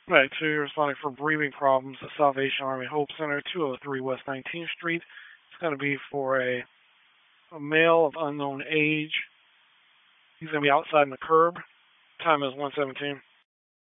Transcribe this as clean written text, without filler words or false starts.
Right, so you're responding for breathing problems at Salvation Army Hope Center, 203 West 19th Street. It's going to be for a male of unknown age. He's going to be outside in the curb. Time is 1:17.